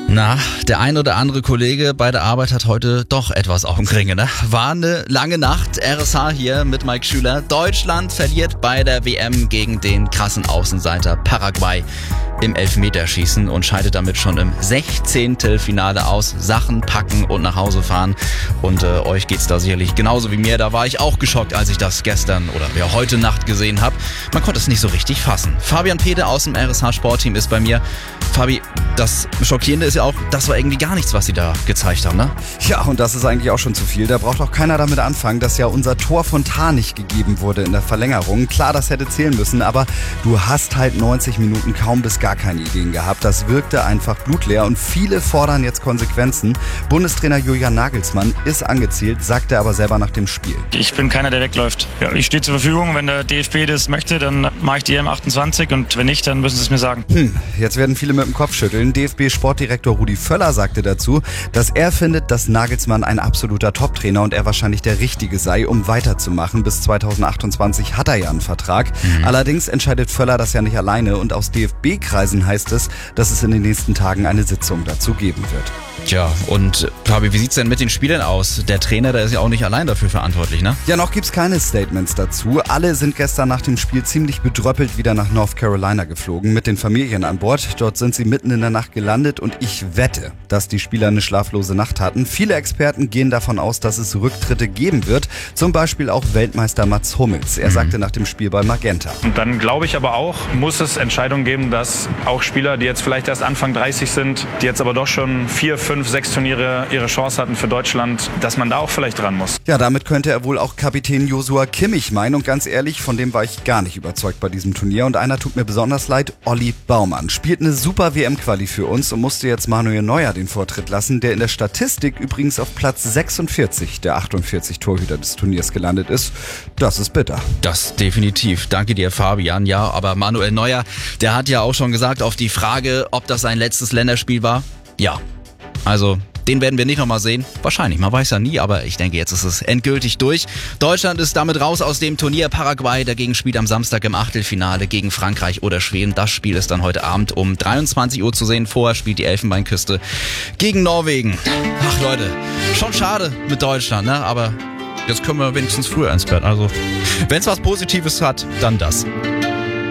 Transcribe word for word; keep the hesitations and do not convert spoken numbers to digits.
Na, der ein oder andere Kollege bei der Arbeit hat heute doch etwas auf dem Kringel, ne? War eine lange Nacht. R S H hier mit Mike Schüler. Deutschland verliert bei der W M gegen den krassen Außenseiter Paraguay im Elfmeterschießen und scheidet damit schon im Sechzehntelfinale aus. Sachen packen und nach Hause fahren. Und äh, euch geht's da sicherlich genauso wie mir. Da war ich auch geschockt, als ich das gestern oder ja, heute Nacht gesehen habe. Man konnte es nicht so richtig fassen. Fabian Pede aus dem R S H Sportteam ist bei mir. Fabi, das Schockierende ist ja auch, das war irgendwie gar nichts, was sie da gezeigt haben, ne? Ja, und das ist eigentlich auch schon zu viel. Da braucht auch keiner damit anfangen, dass ja unser Tor von Tah nicht gegeben wurde in der Verlängerung. Klar, das hätte zählen müssen, aber du hast halt neunzig Minuten kaum bis gar keine Ideen gehabt. Das wirkte einfach blutleer und viele fordern jetzt Konsequenzen. Bundestrainer Julian Nagelsmann ist angezählt, sagte aber selber nach dem Spiel. Ich bin keiner, der wegläuft. Ja, ich stehe zur Verfügung. Wenn der D F B das möchte, dann mache ich die E M achtundzwanzig und wenn nicht, dann müssen sie es mir sagen. Hm, jetzt werden viele mit dem Kopf schütteln. D F B-Sportdirektor Rudi Völler sagte dazu, dass er findet, dass Nagelsmann ein absoluter Top-Trainer und er wahrscheinlich der Richtige sei, um weiterzumachen. Bis zweitausendachtundzwanzig hat er ja einen Vertrag. Mhm. Allerdings entscheidet Völler das ja nicht alleine und aus D F B-Kreisen heißt es, dass es in den nächsten Tagen eine Sitzung dazu geben wird. Tja, und Fabi, wie sieht's denn mit den Spielern aus? Der Trainer, der ist ja auch nicht allein dafür verantwortlich, ne? Ja, noch gibt's keine Statements dazu. Alle sind gestern nach dem Spiel ziemlich bedröppelt wieder nach North Carolina geflogen, mit den Familien an Bord. Dort sind sie mitten in der Nacht gelandet und ich wette, dass die Spieler eine schlaflose Nacht hatten. Viele Experten gehen davon aus, dass es Rücktritte geben wird. Zum Beispiel auch Weltmeister Mats Hummels. Er mhm. sagte nach dem Spiel bei Magenta. Und dann glaube ich aber auch, muss es Entscheidungen geben, dass auch Spieler, die jetzt vielleicht erst Anfang dreißig sind, die jetzt aber doch schon vier, fünf, sechs Turniere ihre Chance hatten für Deutschland, dass man da auch vielleicht dran muss. Ja, damit könnte er wohl auch Kapitän Joshua Kimmich meinen und ganz ehrlich, von dem war ich gar nicht überzeugt bei diesem Turnier und einer tut mir besonders leid, Olli Baumann. Spielt eine super W M-Quali für uns und musste jetzt Manuel Neuer den Vortritt lassen, der in der Statistik übrigens auf Platz sechsundvierzig der achtundvierzig Torhüter des Turniers gelandet ist. Das ist bitter. Das definitiv. Danke dir, Fabian. Ja, aber Manuel Neuer, der hat ja auch schon gesagt auf die Frage, ob das sein letztes Länderspiel war. Ja. Also, den werden wir nicht nochmal sehen. Wahrscheinlich, man weiß ja nie, aber ich denke, jetzt ist es endgültig durch. Deutschland ist damit raus aus dem Turnier. Paraguay dagegen spielt am Samstag im Achtelfinale gegen Frankreich oder Schweden. Das Spiel ist dann heute Abend um dreiundzwanzig Uhr zu sehen. Vorher spielt die Elfenbeinküste gegen Norwegen. Ach Leute, schon schade mit Deutschland, ne? Aber jetzt können wir wenigstens früher ins Bett. Also, wenn es was Positives hat, dann das.